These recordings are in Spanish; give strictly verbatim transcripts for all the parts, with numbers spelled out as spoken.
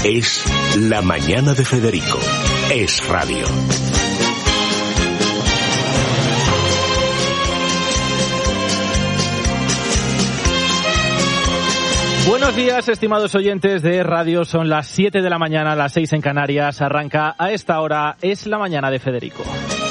Es La Mañana de Federico. Es radio. Buenos días, estimados oyentes de radio. Son las siete de la mañana, las seis en Canarias. Arranca a esta hora Es La Mañana de Federico.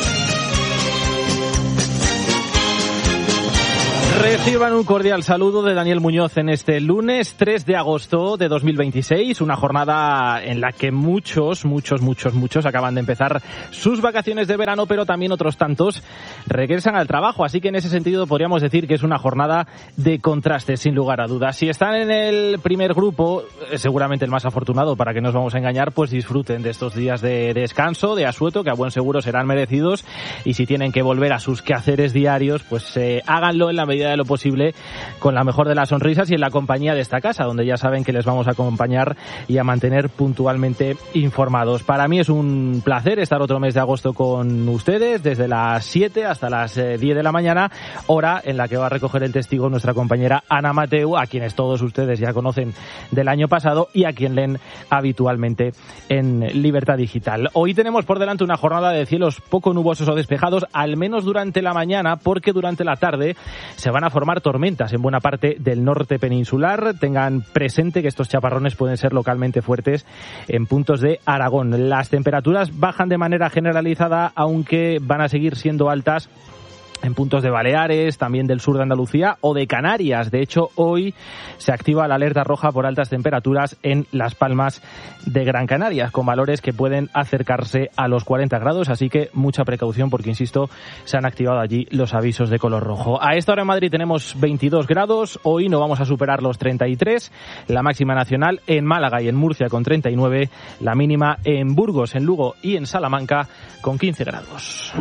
Reciban un cordial saludo de Daniel Muñoz en este lunes tres de agosto de dos mil veintiséis, una jornada en la que muchos, muchos, muchos, muchos acaban de empezar sus vacaciones de verano, pero también otros tantos regresan al trabajo, así que en ese sentido podríamos decir que es una jornada de contrastes, sin lugar a dudas. Si están en el primer grupo, seguramente el más afortunado, para que no nos vamos a engañar, pues disfruten de estos días de descanso, de asueto, que a buen seguro serán merecidos, y si tienen que volver a sus quehaceres diarios, pues eh, háganlo en la medida de lo posible, con la mejor de las sonrisas y en la compañía de esta casa, donde ya saben que les vamos a acompañar y a mantener puntualmente informados. Para mí es un placer estar otro mes de agosto con ustedes, desde las siete hasta las diez de la mañana, hora en la que va a recoger el testigo nuestra compañera Ana Mateu, a quienes todos ustedes ya conocen del año pasado y a quien leen habitualmente en Libertad Digital. Hoy tenemos por delante una jornada de cielos poco nubosos o despejados, al menos durante la mañana, porque durante la tarde se van a formar tormentas en buena parte del norte peninsular. Tengan presente que estos chaparrones pueden ser localmente fuertes en puntos de Aragón. Las temperaturas bajan de manera generalizada, aunque van a seguir siendo altas en puntos de Baleares, también del sur de Andalucía o de Canarias. De hecho, hoy se activa la alerta roja por altas temperaturas en Las Palmas de Gran Canaria, con valores que pueden acercarse a los cuarenta grados, así que mucha precaución porque, insisto, se han activado allí los avisos de color rojo. A esta hora en Madrid tenemos veintidós grados, hoy no vamos a superar los treinta y tres, la máxima nacional en Málaga y en Murcia con treinta y nueve, la mínima en Burgos, en Lugo y en Salamanca con quince grados.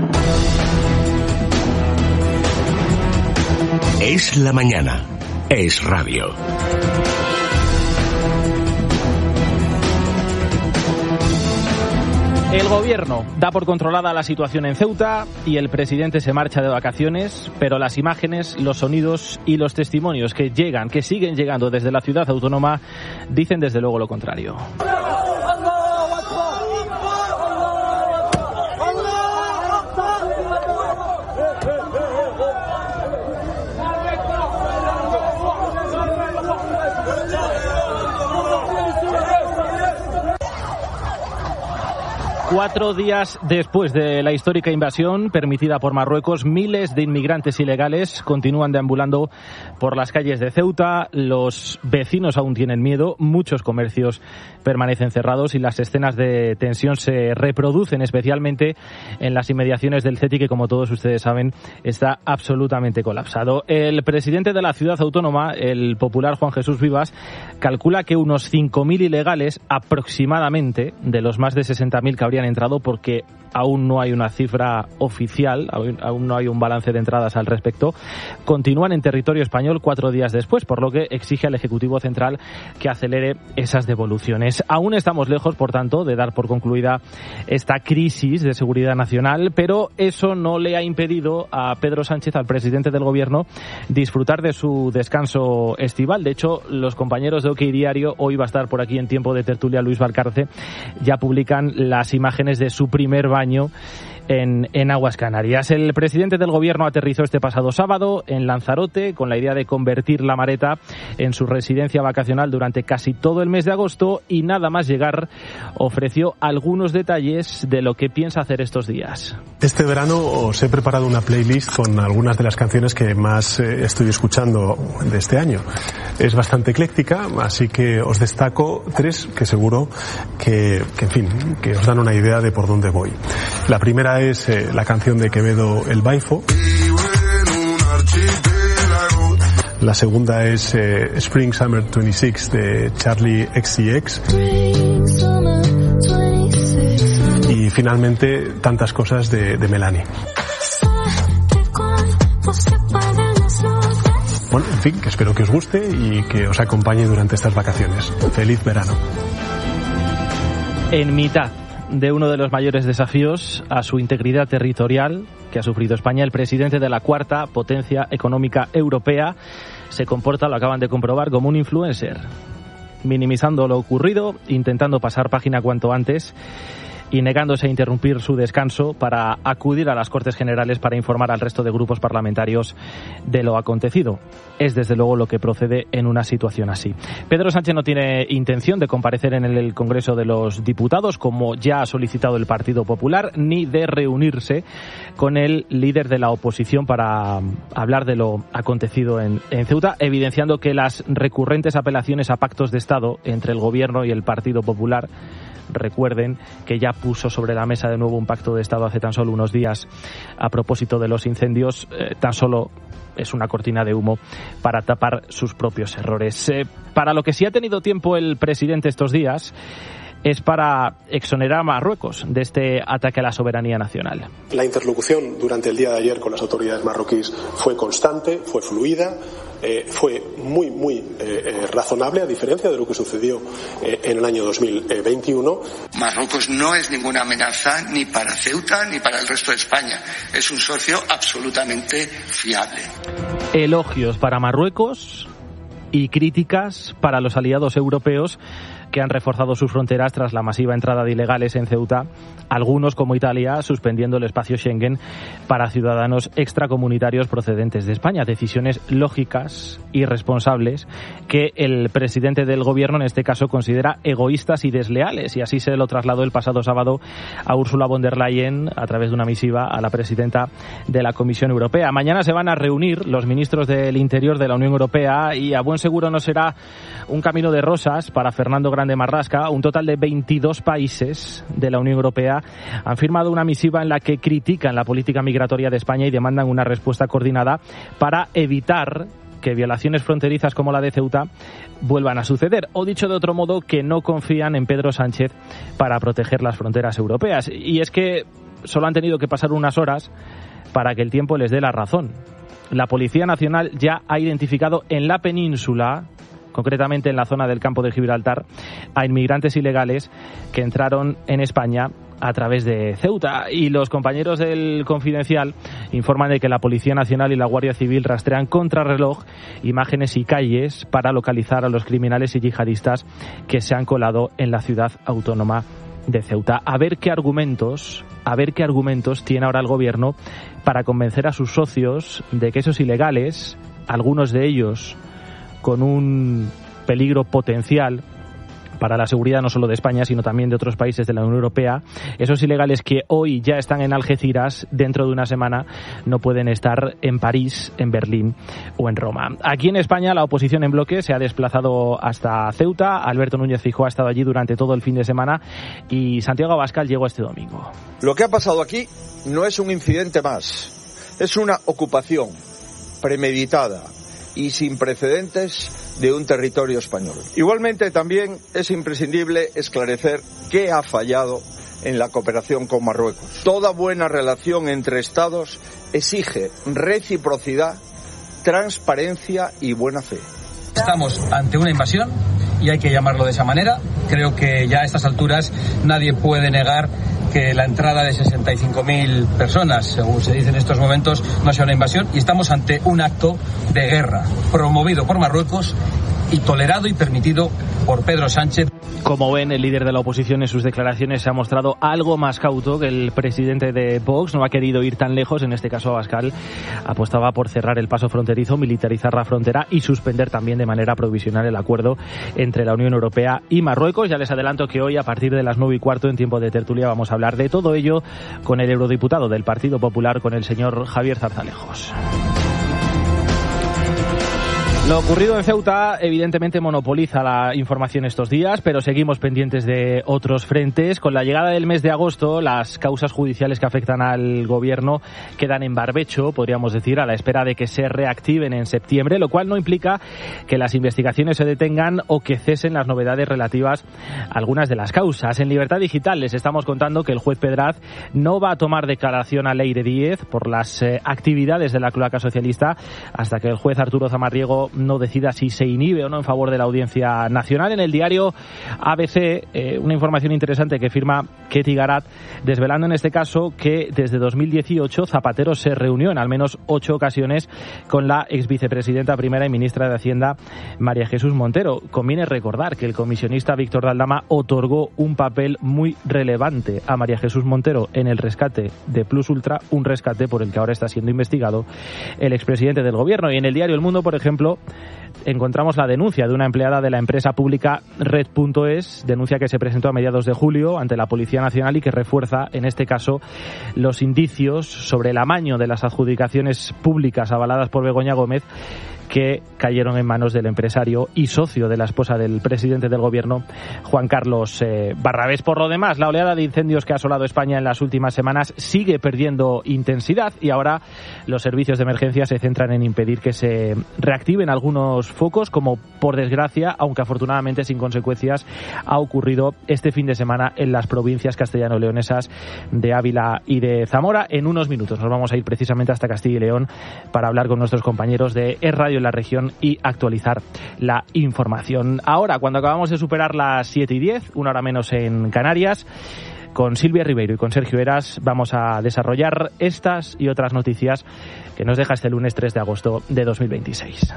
Es la mañana. Es radio. El gobierno da por controlada la situación en Ceuta y el presidente se marcha de vacaciones, pero las imágenes, los sonidos y los testimonios que llegan, que siguen llegando desde la ciudad autónoma, dicen desde luego lo contrario. Cuatro días después de la histórica invasión permitida por Marruecos, miles de inmigrantes ilegales continúan deambulando por las calles de Ceuta. Los vecinos aún tienen miedo, muchos comercios permanecen cerrados y las escenas de tensión se reproducen, especialmente en las inmediaciones del CETI, que, como todos ustedes saben, está absolutamente colapsado. El presidente de la ciudad autónoma, el popular Juan Jesús Vivas, calcula que unos cinco mil ilegales aproximadamente, de los más de sesenta mil que habrían entrado, porque aún no hay una cifra oficial, aún no hay un balance de entradas al respecto, continúan en territorio español cuatro días después, por lo que exige al Ejecutivo Central que acelere esas devoluciones. Aún estamos lejos, por tanto, de dar por concluida esta crisis de seguridad nacional, pero eso no le ha impedido a Pedro Sánchez, al presidente del Gobierno, disfrutar de su descanso estival. De hecho, los compañeros de OK Diario, hoy va a estar por aquí en tiempo de tertulia Luis Valcarce, ya publican las imágenes de su primer baño En, en aguas Canarias. El presidente del Gobierno aterrizó este pasado sábado en Lanzarote con la idea de convertir La Mareta en su residencia vacacional durante casi todo el mes de agosto, y nada más llegar ofreció algunos detalles de lo que piensa hacer estos días. Este verano os he preparado una playlist con algunas de las canciones que más eh, estoy escuchando de este año. Es bastante ecléctica, así que os destaco tres que seguro que, que en fin, que os dan una idea de por dónde voy. La primera es eh, la canción de Quevedo, El Baifo. La segunda es eh, Spring Summer veintiséis de Charlie X C X. Y finalmente Tantas cosas de, de Melanie. Bueno, en fin, que espero que os guste y que os acompañe durante estas vacaciones. Feliz verano. En mitad de uno de los mayores desafíos a su integridad territorial que ha sufrido España, el presidente de la cuarta potencia económica europea se comporta, lo acaban de comprobar, como un influencer. minimizando lo ocurrido, intentando pasar página cuanto antes y negándose a interrumpir su descanso para acudir a las Cortes Generales para informar al resto de grupos parlamentarios de lo acontecido. Es desde luego lo que procede en una situación así. Pedro Sánchez no tiene intención de comparecer en el Congreso de los Diputados, como ya ha solicitado el Partido Popular, ni de reunirse con el líder de la oposición para hablar de lo acontecido en, en Ceuta, evidenciando que las recurrentes apelaciones a pactos de Estado entre el Gobierno y el Partido Popular, recuerden que ya puso sobre la mesa de nuevo un pacto de Estado hace tan solo unos días a propósito de los incendios, eh, tan solo es una cortina de humo para tapar sus propios errores. Eh, para lo que sí ha tenido tiempo el presidente estos días es para exonerar a Marruecos de este ataque a la soberanía nacional. La interlocución durante el día de ayer con las autoridades marroquíes fue constante, fue fluida, eh, fue muy, muy eh, eh, razonable, a diferencia de lo que sucedió eh, en el año dos mil veintiuno. Marruecos no es ninguna amenaza ni para Ceuta ni para el resto de España. Es un socio absolutamente fiable. Elogios para Marruecos y críticas para los aliados europeos que han reforzado sus fronteras tras la masiva entrada de ilegales en Ceuta, algunos como Italia suspendiendo el espacio Schengen para ciudadanos extracomunitarios procedentes de España. Decisiones lógicas y responsables que el presidente del gobierno en este caso considera egoístas y desleales, y así se lo trasladó el pasado sábado a Ursula von der Leyen a través de una misiva a la presidenta de la Comisión Europea. Mañana se van a reunir los ministros del Interior de la Unión Europea y a buen seguro no será un camino de rosas para Fernando Grande Marrasca. Un total de veintidós países de la Unión Europea han firmado una misiva en la que critican la política migratoria de España y demandan una respuesta coordinada para evitar que violaciones fronterizas como la de Ceuta vuelvan a suceder, o dicho de otro modo, que no confían en Pedro Sánchez para proteger las fronteras europeas. Y es que solo han tenido que pasar unas horas para que el tiempo les dé la razón. La Policía Nacional ya ha identificado en la península, concretamente en la zona del campo de Gibraltar, a inmigrantes ilegales que entraron en España a través de Ceuta. Y los compañeros del Confidencial informan de que la Policía Nacional y la Guardia Civil rastrean contrarreloj imágenes y calles para localizar a los criminales y yihadistas que se han colado en la ciudad autónoma de Ceuta. A ver qué argumentos, a ver qué argumentos tiene ahora el gobierno para convencer a sus socios de que esos ilegales, algunos de ellos con un peligro potencial para la seguridad no solo de España, sino también de otros países de la Unión Europea, esos ilegales que hoy ya están en Algeciras, dentro de una semana no pueden estar en París, en Berlín o en Roma. Aquí en España la oposición en bloque se ha desplazado hasta Ceuta. Alberto Núñez Feijóo ha estado allí durante todo el fin de semana y Santiago Abascal llegó este domingo. Lo que ha pasado aquí no es un incidente más, es una ocupación premeditada y sin precedentes de un territorio español. Igualmente también es imprescindible esclarecer qué ha fallado en la cooperación con Marruecos. Toda buena relación entre Estados exige reciprocidad, transparencia y buena fe. Estamos ante una invasión y hay que llamarlo de esa manera. Creo que ya a estas alturas nadie puede negar que la entrada de sesenta y cinco mil personas, según se dice en estos momentos, no sea una invasión, y estamos ante un acto de guerra promovido por Marruecos y tolerado y permitido por Pedro Sánchez. Como ven, el líder de la oposición en sus declaraciones se ha mostrado algo más cauto que el presidente de Vox. No ha querido ir tan lejos. En este caso, Abascal apostaba por cerrar el paso fronterizo, militarizar la frontera y suspender también de manera provisional el acuerdo entre la Unión Europea y Marruecos. Ya les adelanto que hoy, a partir de las nueve y cuarto, en tiempo de tertulia, vamos a hablar de todo ello con el eurodiputado del Partido Popular, con el señor Javier Zarzalejos. Lo ocurrido en Ceuta evidentemente monopoliza la información estos días, pero seguimos pendientes de otros frentes. Con la llegada del mes de agosto, las causas judiciales que afectan al gobierno quedan en barbecho, podríamos decir, a la espera de que se reactiven en septiembre, lo cual no implica que las investigaciones se detengan o que cesen las novedades relativas a algunas de las causas. En Libertad Digital les estamos contando que el juez Pedraz no va a tomar declaración a Leire Díez por las eh, actividades de la cloaca socialista hasta que el juez Arturo Zamarriego no decida si se inhibe o no en favor de la Audiencia Nacional. En el diario A B C, eh, una información interesante que firma Ketty Garat, desvelando en este caso que desde dos mil dieciocho Zapatero se reunió en al menos ocho ocasiones con la exvicepresidenta primera y ministra de Hacienda, María Jesús Montero. Conviene recordar que el comisionista Víctor de Aldama otorgó un papel muy relevante a María Jesús Montero en el rescate de Plus Ultra, un rescate por el que ahora está siendo investigado el expresidente del gobierno. Y en el diario El Mundo, por ejemplo, encontramos la denuncia de una empleada de la empresa pública Red punto es, denuncia que se presentó a mediados de julio ante la Policía Nacional y que refuerza, en este caso, los indicios sobre el amaño de las adjudicaciones públicas avaladas por Begoña Gómez, que cayeron en manos del empresario y socio de la esposa del presidente del gobierno, Juan Carlos eh, Barrabés. Por lo demás, la oleada de incendios que ha asolado España en las últimas semanas sigue perdiendo intensidad y ahora los servicios de emergencia se centran en impedir que se reactiven algunos focos, como por desgracia, aunque afortunadamente sin consecuencias, ha ocurrido este fin de semana en las provincias castellano-leonesas de Ávila y de Zamora. En unos minutos nos vamos a ir precisamente hasta Castilla y León para hablar con nuestros compañeros de Es Radio en la región y actualizar la información. Ahora, cuando acabamos de superar las siete y diez, una hora menos en Canarias, con Silvia Ribeiro y con Sergio Eras vamos a desarrollar estas y otras noticias que nos deja este lunes tres de agosto de dos mil veintiséis.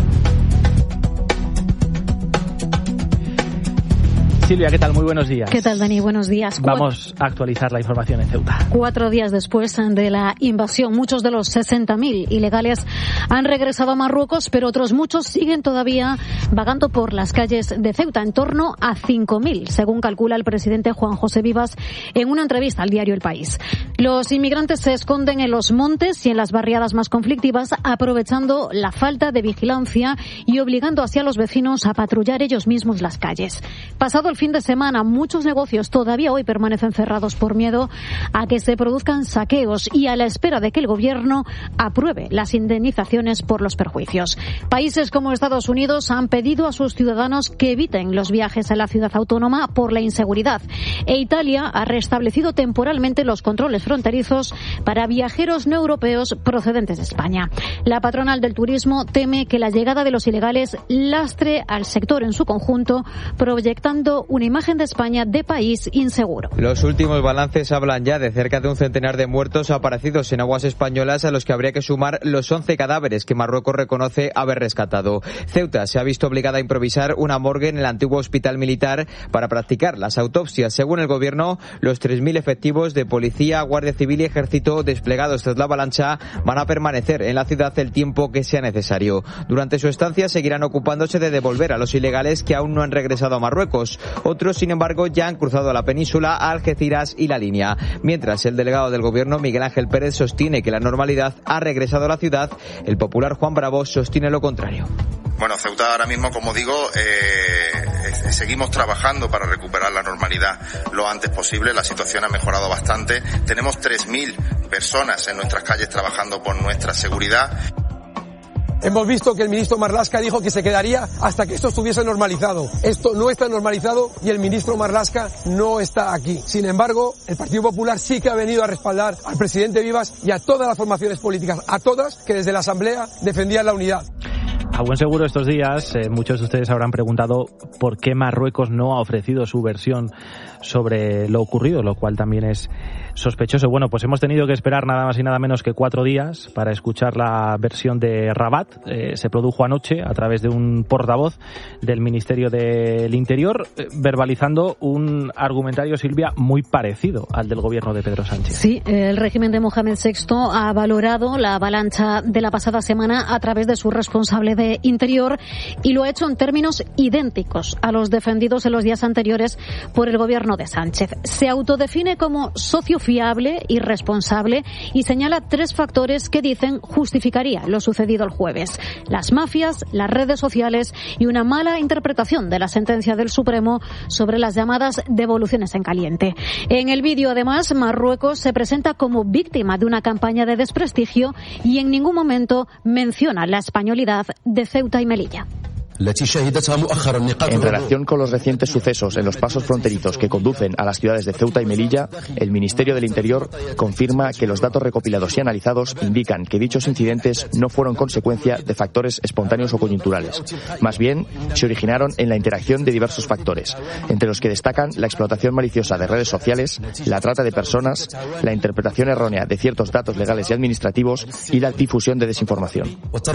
Silvia, ¿qué tal? Muy buenos días. ¿Qué tal, Dani? Buenos días. Vamos a actualizar la información en Ceuta. Cuatro días después de la invasión, muchos de los sesenta mil ilegales han regresado a Marruecos, pero otros muchos siguen todavía vagando por las calles de Ceuta, en torno a cinco mil, según calcula el presidente Juan José Vivas en una entrevista al diario El País. Los inmigrantes se esconden en los montes y en las barriadas más conflictivas, aprovechando la falta de vigilancia y obligando así a los vecinos a patrullar ellos mismos las calles. Pasado el fin de semana, muchos negocios todavía hoy permanecen cerrados por miedo a que se produzcan saqueos y a la espera de que el gobierno apruebe las indemnizaciones por los perjuicios. Países como Estados Unidos han pedido a sus ciudadanos que eviten los viajes a la ciudad autónoma por la inseguridad, e Italia ha restablecido temporalmente los controles fronterizos para viajeros no europeos procedentes de España. La patronal del turismo teme que la llegada de los ilegales lastre al sector en su conjunto, proyectando una imagen de España de país inseguro. Los últimos balances hablan ya de cerca de un centenar de muertos aparecidos en aguas españolas, a los que habría que sumar los once cadáveres que Marruecos reconoce haber rescatado. Ceuta se ha visto obligada a improvisar una morgue en el antiguo hospital militar para practicar las autopsias. Según el gobierno, los tres mil efectivos de policía, guardia civil y ejército desplegados tras la avalancha van a permanecer en la ciudad el tiempo que sea necesario. Durante su estancia seguirán ocupándose de devolver a los ilegales que aún no han regresado a Marruecos. Otros, sin embargo, ya han cruzado la península, a Algeciras y la Línea. Mientras el delegado del gobierno, Miguel Ángel Pérez, sostiene que la normalidad ha regresado a la ciudad, el popular Juan Bravo sostiene lo contrario. Bueno, Ceuta ahora mismo, como digo, eh, seguimos trabajando para recuperar la normalidad lo antes posible. La situación ha mejorado bastante. Tenemos tres mil personas en nuestras calles trabajando por nuestra seguridad. Hemos visto que el ministro Marlaska dijo que se quedaría hasta que esto estuviese normalizado. Esto no está normalizado y el ministro Marlaska no está aquí. Sin embargo, el Partido Popular sí que ha venido a respaldar al presidente Vivas y a todas las formaciones políticas, a todas que desde la Asamblea defendían la unidad. A buen seguro estos días, eh, muchos de ustedes habrán preguntado por qué Marruecos no ha ofrecido su versión sobre lo ocurrido, lo cual también es sospechoso. Bueno, pues hemos tenido que esperar nada más y nada menos que cuatro días para escuchar la versión de Rabat. Eh, se produjo anoche a través de un portavoz del Ministerio del Interior, eh, verbalizando un argumentario, Silvia, muy parecido al del gobierno de Pedro Sánchez. Sí, el régimen de Mohamed sexto ha valorado la avalancha de la pasada semana a través de su responsable de Interior y lo ha hecho en términos idénticos a los defendidos en los días anteriores por el gobierno de Sánchez. Se autodefine como socio fiable y responsable y señala tres factores que dicen justificaría lo sucedido el jueves: las mafias, las redes sociales y una mala interpretación de la sentencia del Supremo sobre las llamadas devoluciones en caliente. En el vídeo, además, Marruecos se presenta como víctima de una campaña de desprestigio y en ningún momento menciona la españolidad de Ceuta y Melilla. En relación con los recientes sucesos en los pasos fronterizos que conducen a las ciudades de Ceuta y Melilla, el Ministerio del Interior confirma que los datos recopilados y analizados indican que dichos incidentes no fueron consecuencia de factores espontáneos o coyunturales. Más bien, se originaron en la interacción de diversos factores, entre los que destacan la explotación maliciosa de redes sociales, la trata de personas, la interpretación errónea de ciertos datos legales y administrativos y la difusión de desinformación.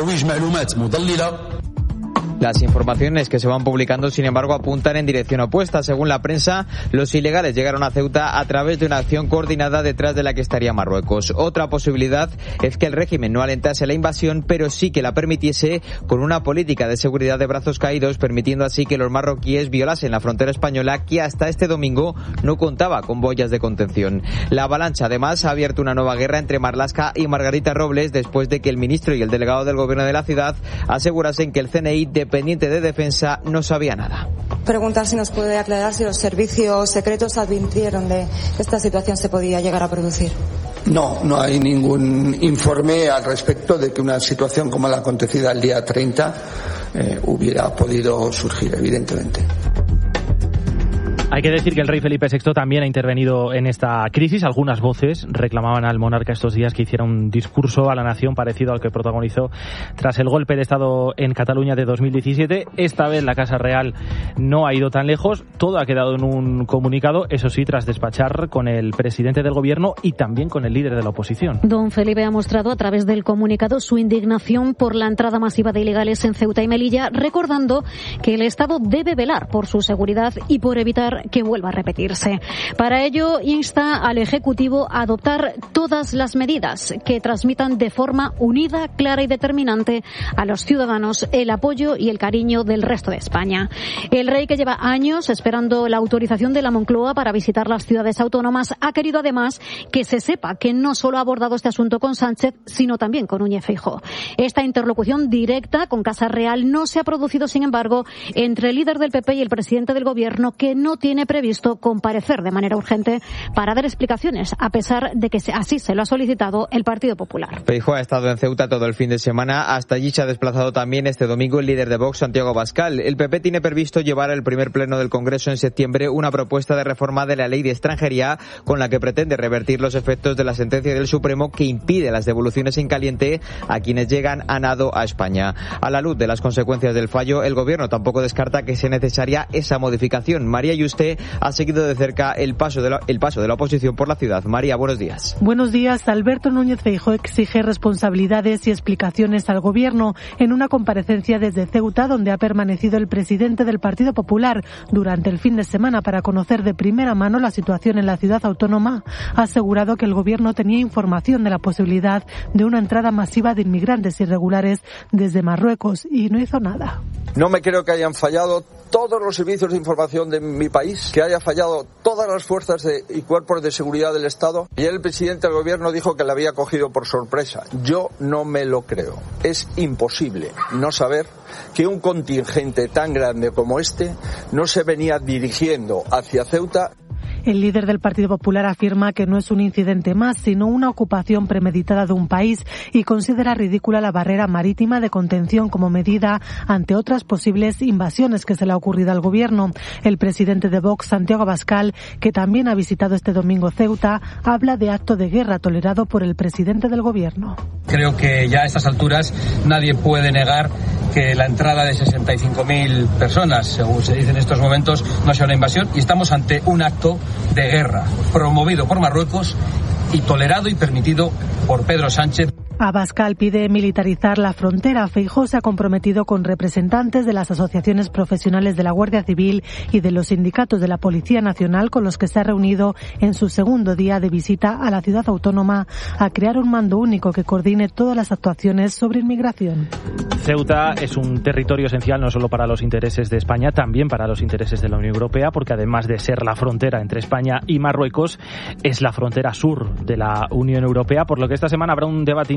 Las informaciones que se van publicando, sin embargo, apuntan en dirección opuesta. Según la prensa, los ilegales llegaron a Ceuta a través de una acción coordinada detrás de la que estaría Marruecos. Otra posibilidad es que el régimen no alentase la invasión, pero sí que la permitiese con una política de seguridad de brazos caídos, permitiendo así que los marroquíes violasen la frontera española, que hasta este domingo no contaba con boyas de contención. La avalancha, además, ha abierto una nueva guerra entre Marlaska y Margarita Robles después de que el ministro y el delegado del gobierno de la ciudad asegurasen que el C N I de dependiente de defensa no sabía nada. Preguntar si nos puede aclarar si los servicios secretos advirtieron de que esta situación se podía llegar a producir. No, no hay ningún informe al respecto de que una situación como la acontecida el día treinta eh, hubiera podido surgir, evidentemente. Hay que decir que el rey Felipe sexto también ha intervenido en esta crisis. Algunas voces reclamaban al monarca estos días que hiciera un discurso a la nación parecido al que protagonizó tras el golpe de Estado en Cataluña de dos mil diecisiete. Esta vez la Casa Real no ha ido tan lejos. Todo ha quedado en un comunicado, eso sí, tras despachar con el presidente del gobierno y también con el líder de la oposición. Don Felipe ha mostrado a través del comunicado su indignación por la entrada masiva de ilegales en Ceuta y Melilla, recordando que el Estado debe velar por su seguridad y por evitar que vuelva a repetirse. Para ello, insta al Ejecutivo a adoptar todas las medidas que transmitan de forma unida, clara y determinante a los ciudadanos el apoyo y el cariño del resto de España. El rey, que lleva años esperando la autorización de la Moncloa para visitar las ciudades autónomas, ha querido además que se sepa que no solo ha abordado este asunto con Sánchez, sino también con Núñez Feijóo. Esta interlocución directa con Casa Real no se ha producido, sin embargo, entre el líder del P P y el presidente del Gobierno, que no tiene tiene previsto comparecer de manera urgente para dar explicaciones, a pesar de que así se lo ha solicitado el Partido Popular. Feijóo ha estado en Ceuta todo el fin de semana. Hasta allí se ha desplazado también este domingo el líder de Vox, Santiago Abascal. El P P tiene previsto llevar al primer pleno del Congreso en septiembre una propuesta de reforma de la ley de extranjería con la que pretende revertir los efectos de la sentencia del Supremo que impide las devoluciones en caliente a quienes llegan a nado a España. A la luz de las consecuencias del fallo, el Gobierno tampoco descarta que sea necesaria esa modificación. María Yuste ha seguido de cerca el paso de la, el paso de la oposición por la ciudad. María, buenos días. Buenos días. Alberto Núñez Feijóo exige responsabilidades y explicaciones al Gobierno en una comparecencia desde Ceuta, donde ha permanecido el presidente del Partido Popular durante el fin de semana para conocer de primera mano la situación en la ciudad autónoma. Ha asegurado que el Gobierno tenía información de la posibilidad de una entrada masiva de inmigrantes irregulares desde Marruecos y no hizo nada. No me creo que hayan fallado todos los servicios de información de mi país, que haya fallado todas las fuerzas de, y cuerpos de seguridad del Estado. Y el presidente del Gobierno dijo que le había cogido por sorpresa. Yo no me lo creo. Es imposible no saber que un contingente tan grande como este no se venía dirigiendo hacia Ceuta. El líder del Partido Popular afirma que no es un incidente más, sino una ocupación premeditada de un país y considera ridícula la barrera marítima de contención como medida ante otras posibles invasiones que se le ha ocurrido al Gobierno. El presidente de Vox, Santiago Abascal, que también ha visitado este domingo Ceuta, habla de acto de guerra tolerado por el presidente del Gobierno. Creo que ya a estas alturas nadie puede negar que la entrada de sesenta y cinco mil personas, según se dice en estos momentos, no sea una invasión, y estamos ante un acto de guerra promovido por Marruecos y tolerado y permitido por Pedro Sánchez. Abascal pide militarizar la frontera. Feijóo se ha comprometido con representantes de las asociaciones profesionales de la Guardia Civil y de los sindicatos de la Policía Nacional, con los que se ha reunido en su segundo día de visita a la ciudad autónoma, a crear un mando único que coordine todas las actuaciones sobre inmigración. Ceuta es un territorio esencial no solo para los intereses de España, también para los intereses de la Unión Europea, porque además de ser la frontera entre España y Marruecos, es la frontera sur de la Unión Europea, por lo que esta semana habrá un debate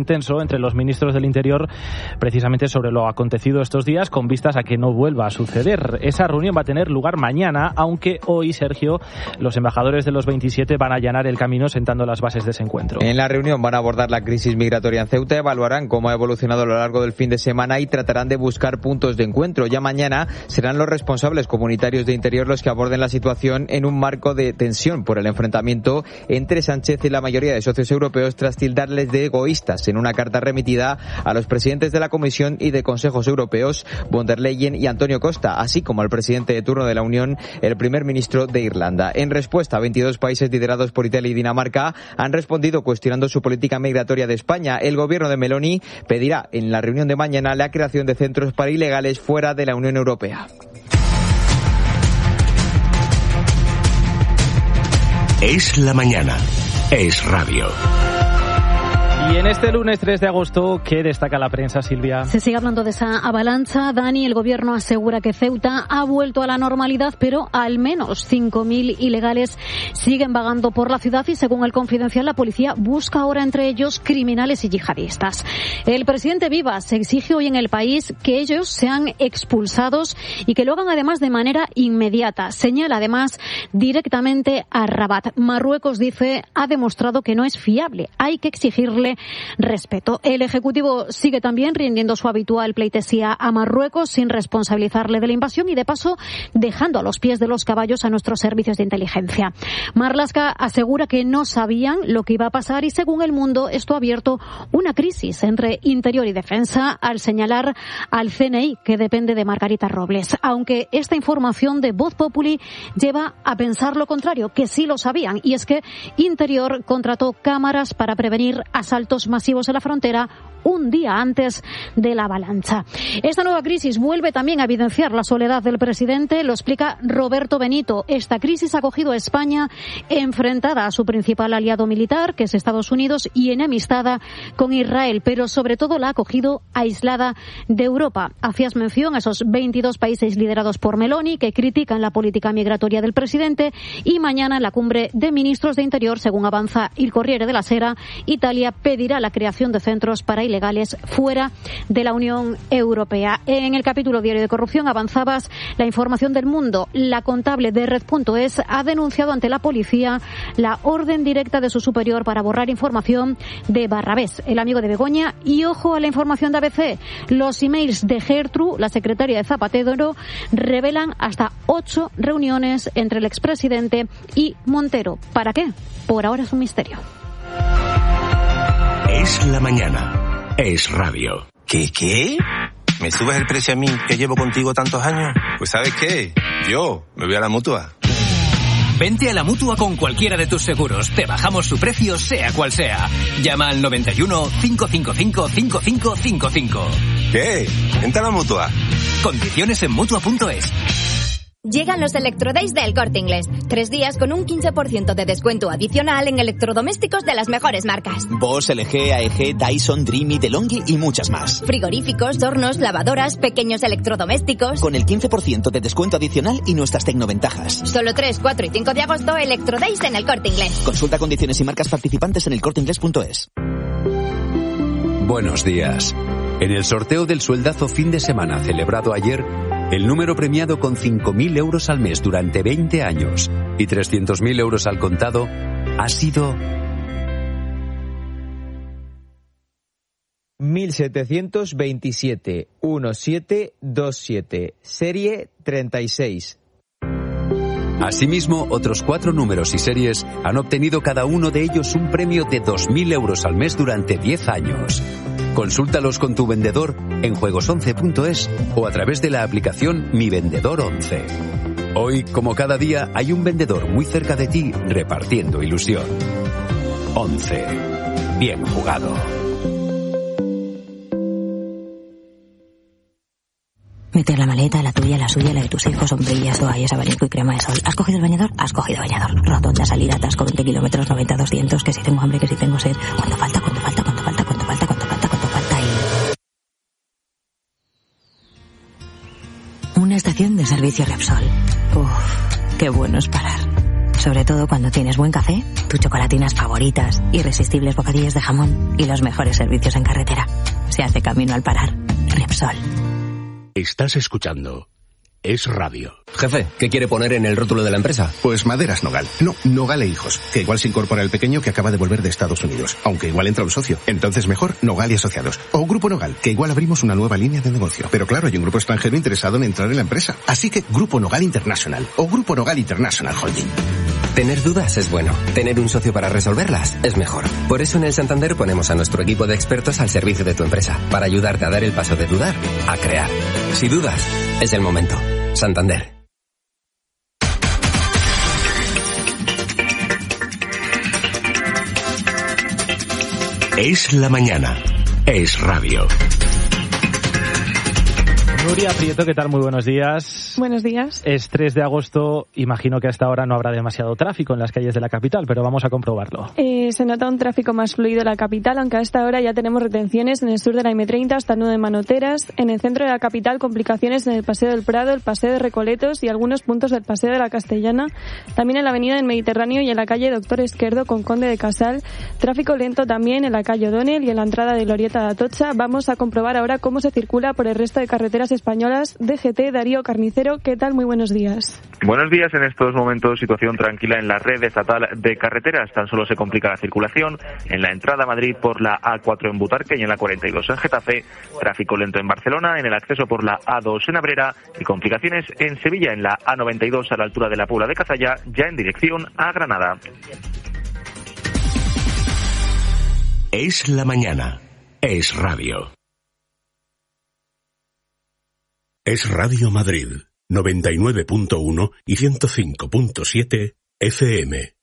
intenso entre los ministros del Interior precisamente sobre lo acontecido estos días, con vistas a que no vuelva a suceder. Esa reunión va a tener lugar mañana, aunque hoy, Sergio, los embajadores de los veintisiete van a allanar el camino sentando las bases de ese encuentro. En la reunión van a abordar la crisis migratoria en Ceuta, evaluarán cómo ha evolucionado a lo largo del fin de semana y tratarán de buscar puntos de encuentro. Ya mañana serán los responsables comunitarios de Interior los que aborden la situación en un marco de tensión por el enfrentamiento entre Sánchez y la mayoría de socios europeos, tras tildarles de egoístas en una carta remitida a los presidentes de la Comisión y de Consejos Europeos, von der Leyen y Antonio Costa, así como al presidente de turno de la Unión, el primer ministro de Irlanda. En respuesta, veintidós países liderados por Italia y Dinamarca han respondido cuestionando su política migratoria de España. El gobierno de Meloni pedirá en la reunión de mañana la creación de centros para ilegales fuera de la Unión Europea. Es la mañana. Es radio. Y en este lunes tres de agosto, ¿qué destaca la prensa, Silvia? Se sigue hablando de esa avalancha. Dani, el gobierno asegura que Ceuta ha vuelto a la normalidad, pero al menos cinco mil ilegales siguen vagando por la ciudad y, según el Confidencial, la policía busca ahora entre ellos criminales y yihadistas. El presidente Vivas exige hoy en el país que ellos sean expulsados y que lo hagan además de manera inmediata. Señala además directamente a Rabat. Marruecos, dice, ha demostrado que no es fiable. Hay que exigirle respeto. El Ejecutivo sigue también rindiendo su habitual pleitesía a Marruecos sin responsabilizarle de la invasión y, de paso, dejando a los pies de los caballos a nuestros servicios de inteligencia. Marlaska asegura que no sabían lo que iba a pasar y, según El Mundo, esto ha abierto una crisis entre Interior y Defensa al señalar al C N I, que depende de Margarita Robles. Aunque esta información de Voz Populi lleva a pensar lo contrario, que sí lo sabían, y es que Interior contrató cámaras para prevenir asaltos masivos en la frontera un día antes de la avalancha. Esta nueva crisis vuelve también a evidenciar la soledad del presidente, lo explica Roberto Benito. Esta crisis ha cogido a España enfrentada a su principal aliado militar, que es Estados Unidos, y enemistada con Israel, pero sobre todo la ha cogido aislada de Europa. Hacías mención a esos veintidós países liderados por Meloni que critican la política migratoria del presidente, y mañana en la cumbre de ministros de Interior, según avanza Il Corriere della Sera, Italia pedirá la creación de centros para ilegales fuera de la Unión Europea. En el capítulo diario de corrupción avanzabas la información del Mundo. La contable de Red punto es ha denunciado ante la policía la orden directa de su superior para borrar información de Barrabés, el amigo de Begoña, y ojo a la información de A B C. Los emails de Gertrude, la secretaria de Zapatero, revelan hasta ocho reuniones entre el expresidente y Montero. ¿Para qué? Por ahora es un misterio. Es la mañana. Es radio. ¿Qué, qué? ¿Me subes el precio a mí, que llevo contigo tantos años? Pues ¿sabes qué? Yo me voy a la Mutua. Vente a la Mutua con cualquiera de tus seguros. Te bajamos su precio, sea cual sea. Llama al noventa y uno, cinco cinco cinco, cinco cinco cinco cinco. ¿Qué? Vente a la Mutua. Condiciones en Mutua punto es. Llegan los Electrodays de El Corte Inglés. Tres días con un quince por ciento de descuento adicional en electrodomésticos de las mejores marcas. Bosch, L G, A E G, Dyson, Dreamy, DeLonghi y muchas más. Frigoríficos, hornos, lavadoras, pequeños electrodomésticos. Con el quince por ciento de descuento adicional y nuestras tecnoventajas. Solo tres, cuatro y cinco de agosto, Electrodays en El Corte Inglés. Consulta condiciones y marcas participantes en el corte inglés punto es. Buenos días. En el sorteo del sueldazo fin de semana celebrado ayer, el número premiado con cinco mil euros al mes durante veinte años y trescientos mil euros al contado ha sido mil setecientos veintisiete, diecisiete veintisiete, serie treinta y seis. Asimismo, otros cuatro números y series han obtenido cada uno de ellos un premio de dos mil euros al mes durante diez años. Consúltalos con tu vendedor en juegos once punto es o a través de la aplicación Mi Vendedor once. Hoy, como cada día, hay un vendedor muy cerca de ti repartiendo ilusión. once. Bien jugado. Meter la maleta, la tuya, la suya, la de tus hijos, sombrillas, toallas, abanico y crema de sol. ¿Has cogido el bañador? Has cogido bañador. Rotonda, salida, atasco, veinte kilómetros, noventa, doscientos, que si tengo hambre, que si tengo sed. ¿Cuánto falta? ¿Cuánto falta? ¿Cuánto falta? ¿Cuánto falta? ¿Cuánto falta? ¿Cuánto falta? Y... una estación de servicio Repsol. Uf, qué bueno es parar. Sobre todo cuando tienes buen café, tus chocolatinas favoritas, irresistibles bocadillos de jamón y los mejores servicios en carretera. Se hace camino al parar. Repsol. Estás escuchando Es Radio. Jefe, ¿qué quiere poner en el rótulo de la empresa? Pues Maderas Nogal. No, Nogal e Hijos. Que igual se incorpora el pequeño que acaba de volver de Estados Unidos. Aunque igual entra un socio. Entonces mejor Nogal y Asociados. O Grupo Nogal, que igual abrimos una nueva línea de negocio. Pero claro, hay un grupo extranjero interesado en entrar en la empresa. Así que Grupo Nogal International. O Grupo Nogal International Holding. Tener dudas es bueno. Tener un socio para resolverlas es mejor. Por eso en el Santander ponemos a nuestro equipo de expertos al servicio de tu empresa. Para ayudarte a dar el paso de dudar a crear. Si dudas, es el momento. Santander. Es la mañana. Es Radio. Nuria Prieto, ¿qué tal? Muy buenos días. Buenos días. Es tres de agosto, imagino que hasta ahora no habrá demasiado tráfico en las calles de la capital, pero vamos a comprobarlo. Eh, se nota un tráfico más fluido en la capital, aunque a esta hora ya tenemos retenciones en el sur de la eme treinta hasta el nudo de Manoteras, en el centro de la capital complicaciones en el Paseo del Prado, el Paseo de Recoletos y algunos puntos del Paseo de la Castellana, también en la Avenida del Mediterráneo y en la calle Doctor Esquerdo con Conde de Casal, tráfico lento también en la calle O'Donnell y en la entrada de Glorieta de Atocha. Vamos a comprobar ahora cómo se circula por el resto de carreteras españolas. D G T, Darío Carnicero, ¿qué tal? Muy buenos días. Buenos días. En estos momentos situación tranquila en la red estatal de carreteras. Tan solo se complica la circulación en la entrada a Madrid por la A cuatro en Butarque y en la cuarenta y dos en Getafe. Tráfico lento en Barcelona, en el acceso por la A dos en Abrera y complicaciones en Sevilla en la A noventa y dos a la altura de la Puebla de Cazalla, ya en dirección a Granada. Es la mañana. Es Radio. Es Radio Madrid, noventa y nueve punto uno y ciento cinco punto siete F M.